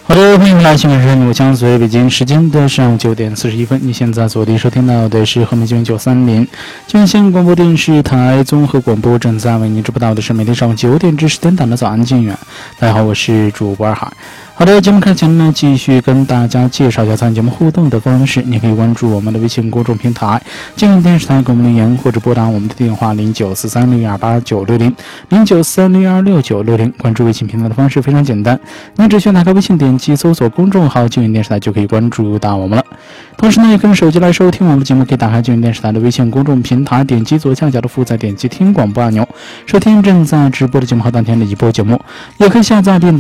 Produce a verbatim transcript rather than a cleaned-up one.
好的，欢迎来新闻是我将随北京时间的上午九点四十一分，你现在锁定收听到的是和美新闻九三零，金县广播电视台综合广播，正在为您直播到的是每天上午九点至十点档的早安静远。大家好，我是主播二海。好的，节目开始前呢，继续跟大家介绍一下参与节目互动的方式。你可以关注我们的微信公众平台金远电视台给我们留言，或者拨打我们的电话零九四三六二八九六零零九四三六二六九六零。关注微信平台的方式非常简单，你只需要打开微信，点击搜索公众号金远电视台就可以关注到我们了。同时呢，也可以手机来收听我们的节目，可以打开金远电视台的微信公众平台，点击左下角的负载，点击听广播按钮，收听正在直播的节目和当天的一播节目，也可以下载并